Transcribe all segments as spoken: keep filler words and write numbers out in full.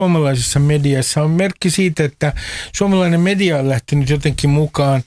suomalaisessa mediassa on merkki siitä, että suomalainen media on lähtenyt jotenkin mukaan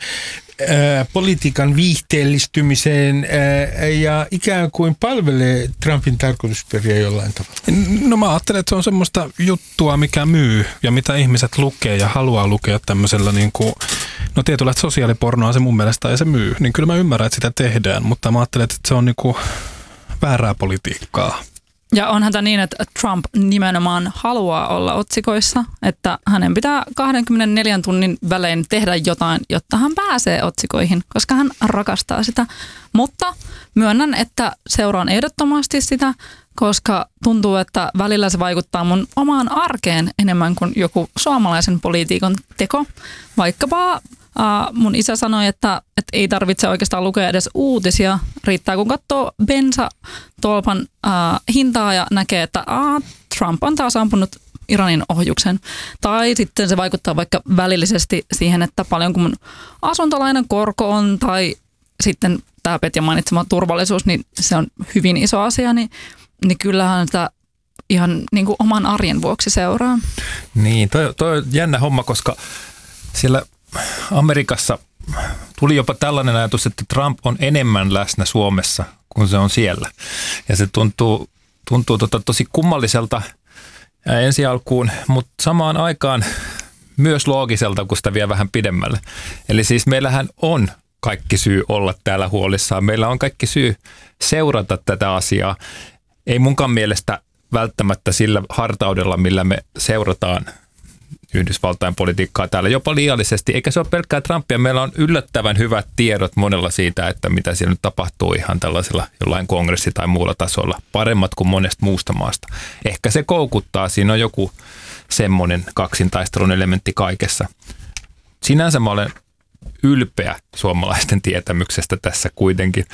ää, politiikan viihteellistymiseen ää, ja ikään kuin palvelee Trumpin tarkoitusperiä jollain tavalla. No mä ajattelen, että se on semmoista juttua, mikä myy ja mitä ihmiset lukee ja haluaa lukea tämmöisellä niin kuin, no tietynlaista sosiaalipornoa se mun mielestä ja se myy. Niin kyllä mä ymmärrän, että sitä tehdään, mutta mä ajattelen, että se on niin kuin väärää politiikkaa. Ja onhan tämä niin, että Trump nimenomaan haluaa olla otsikoissa, että hänen pitää kaksikymmentäneljä tunnin välein tehdä jotain, jotta hän pääsee otsikoihin, koska hän rakastaa sitä. Mutta myönnän, että seuraan ehdottomasti sitä, koska tuntuu, että välillä se vaikuttaa mun omaan arkeen enemmän kuin joku suomalaisen politiikan teko. Vaikkapa Uh, mun isä sanoi, että, että ei tarvitse oikeastaan lukea edes uutisia. Riittää, kun katsoo bensatolpan uh, hintaa ja näkee, että uh, Trump on taas ampunut Iranin ohjuksen. Tai sitten se vaikuttaa vaikka välillisesti siihen, että paljonko mun asuntolainan korko on. Tai sitten tämä Petja mainitsema turvallisuus, niin se on hyvin iso asia. Niin, niin kyllähän sitä ihan niin kuin oman arjen vuoksi seuraa. Niin, toi, toi on jännä homma, koska siellä Amerikassa tuli jopa tällainen ajatus, että Trump on enemmän läsnä Suomessa kuin se on siellä. Ja se tuntuu, tuntuu tota tosi kummalliselta ensi alkuun, mutta samaan aikaan myös loogiselta, kun sitä vie vähän pidemmälle. Eli siis meillähän on kaikki syy olla täällä huolissaan. Meillä on kaikki syy seurata tätä asiaa. Ei munkaan mielestä välttämättä sillä hartaudella, millä me seurataan Yhdysvaltain politiikkaa täällä jopa liiallisesti, eikä se ole pelkkää Trumpia. Meillä on yllättävän hyvät tiedot monella siitä, että mitä siellä nyt tapahtuu ihan tällaisella jollain kongressi- tai muulla tasolla. Paremmat kuin monesta muusta maasta. Ehkä se koukuttaa, siinä on joku semmoinen kaksintaistelun elementti kaikessa. Sinänsä mä olen ylpeä suomalaisten tietämyksestä tässä kuitenkin.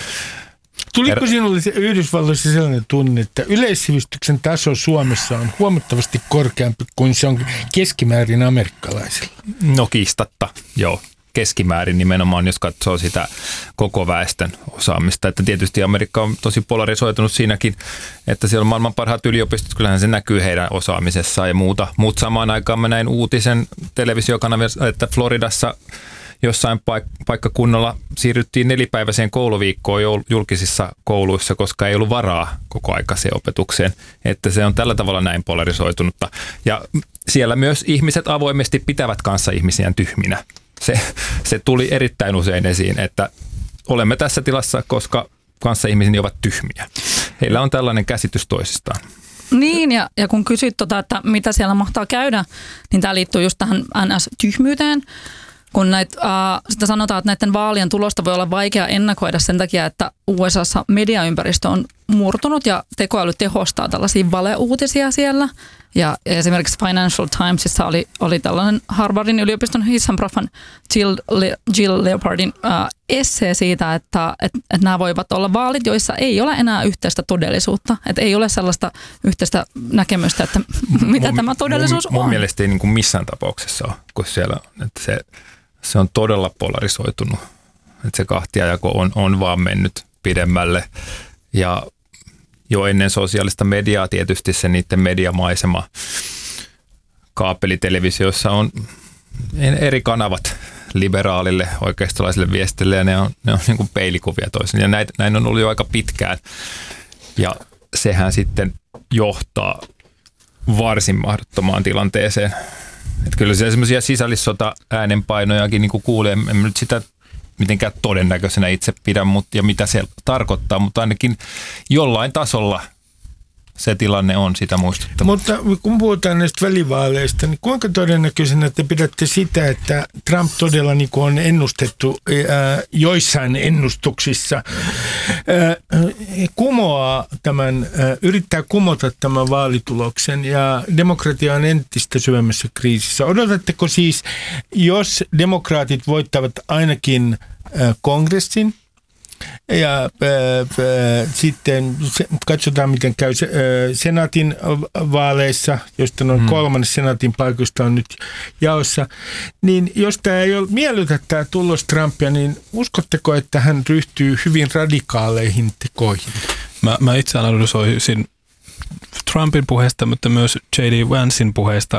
Tuliko sinulle Yhdysvalloissa sellainen tunne, että yleissivistyksen taso Suomessa on huomattavasti korkeampi kuin se on keskimäärin amerikkalaisilla? No kiistatta, joo. Keskimäärin nimenomaan, jos katsoo sitä koko väestön osaamista. Että tietysti Amerikka on tosi polarisoitunut siinäkin, että siellä on maailman parhaat yliopistot, kyllähän se näkyy heidän osaamisessaan ja muuta. Mutta samaan aikaan mä näin uutisen televisiokanavissa, että Floridassa jossain paik- paikkakunnalla siirryttiin nelipäiväiseen kouluviikkoon julkisissa kouluissa, koska ei ollut varaa koko aikaiseen opetukseen. Että se on tällä tavalla näin polarisoitunutta. Ja siellä myös ihmiset avoimesti pitävät kanssa ihmisiään tyhminä. Se, se tuli erittäin usein esiin, että olemme tässä tilassa, koska kanssa ihmiseni ovat tyhmiä. Heillä on tällainen käsitys toisistaan. Niin, ja, ja kun kysyt, tota, että mitä siellä mahtaa käydä, niin tämä liittyy just tähän N S-tyhmyyteen. Kun näitä, äh, sitä sanotaan, että näiden vaalien tulosta voi olla vaikea ennakoida sen takia, että U S A:ssa mediaympäristö on murtunut ja tekoäly tehostaa tällaisia valeuutisia siellä. Ja esimerkiksi Financial Timesissa oli, oli tällainen Harvardin yliopiston hissanproffan Jill, Le, Jill Leopardin äh, essee siitä, että et, et nämä voivat olla vaalit, joissa ei ole enää yhteistä todellisuutta. Että ei ole sellaista yhteistä näkemystä, että mitä mun, tämä todellisuus mun, on. Mun mielestä ei niin kuin missään tapauksessa ole, kun siellä että se, se on todella polarisoitunut. Että se kahtiajako on, on vaan mennyt pidemmälle ja jo ennen sosiaalista mediaa tietysti se niiden mediamaisema kaapelitelevisiossa on eri kanavat liberaalille, oikeistolaisille viestille ja ne on, ne on niin kuin peilikuvia toisin. Ja näin, näin on ollut jo aika pitkään ja sehän sitten johtaa varsin mahdottomaan tilanteeseen. Että kyllä se semmoisia sisällissota äänenpainojakin niin kuin kuulee, en nyt sitä mitenkään todennäköisenä itse pidän, mutta, ja mitä se tarkoittaa, mutta ainakin jollain tasolla se tilanne on sitä muistuttava. Mutta kun puhutaan näistä välivaaleista, niin kuinka todennäköisenä te pidätte sitä, että Trump todella niin kuin on ennustettu ää, joissain ennustuksissa, ää, kumoaa tämän, ää, yrittää kumota tämän vaalituloksen ja demokratia on entistä syvemmässä kriisissä. Odotatteko siis, jos demokraatit voittavat ainakin ää, kongressin, ja ää, ää, sitten se, katsotaan, miten käy se, ää, senaatin vaaleissa, josta noin hmm. kolmannes senaatin paikoista on nyt jaossa. Niin jos tämä ei ole miellytä tämä tulos Trumpia, niin uskotteko, että hän ryhtyy hyvin radikaaleihin tekoihin? Mä, mä itse analysoisin Trumpin puheesta, mutta myös J D Vancein puheesta